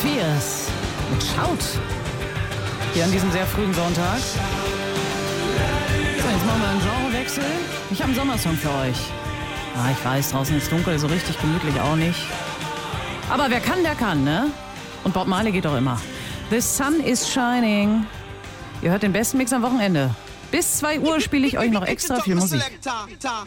Spears mit Shout. Hier an diesem sehr frühen Sonntag. So, jetzt machen wir einen Genrewechsel. Ich habe einen Sommersong für euch. Ah, ich weiß, draußen ist dunkel, so richtig gemütlich auch nicht. Aber wer kann, der kann, ne? Und Bob Marley geht doch immer. The sun is shining. Ihr hört den besten Mix am Wochenende. Bis 2 Uhr spiele ich euch noch extra viel Musik.